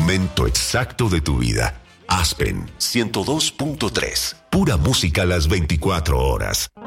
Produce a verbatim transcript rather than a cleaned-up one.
momento exacto de tu vida. Aspen ciento dos punto tres. Pura música a las veinticuatro horas.